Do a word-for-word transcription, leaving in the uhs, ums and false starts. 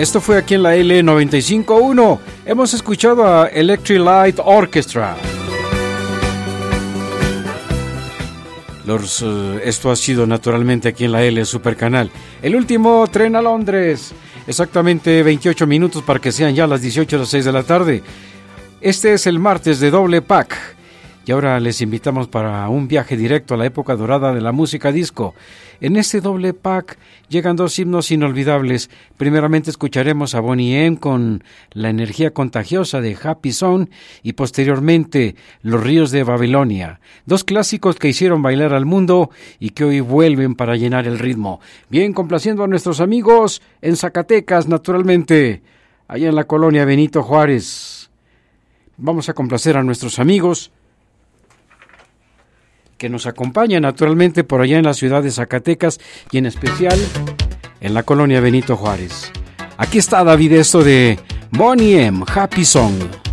Esto fue aquí en la L noventa y cinco punto uno. Hemos escuchado a Electric Light Orchestra. Los, uh, esto ha sido naturalmente aquí en la L Supercanal. El último tren a Londres. Exactamente veintiocho minutos para que sean ya las dieciocho a las seis de la tarde. Este es el martes de doble pack. Y ahora les invitamos para un viaje directo a la época dorada de la música disco. En este doble pack llegan dos himnos inolvidables. Primeramente escucharemos a Boney M con La energía contagiosa de Happy Song y posteriormente Los ríos de Babilonia. Dos clásicos que hicieron bailar al mundo y que hoy vuelven para llenar el ritmo. Bien, complaciendo a nuestros amigos en Zacatecas, naturalmente, allá en la colonia Benito Juárez. Vamos a complacer a nuestros amigos que nos acompaña naturalmente por allá en la ciudad de Zacatecas y en especial en la colonia Benito Juárez. Aquí está, David, esto de Boney M, Happy Song.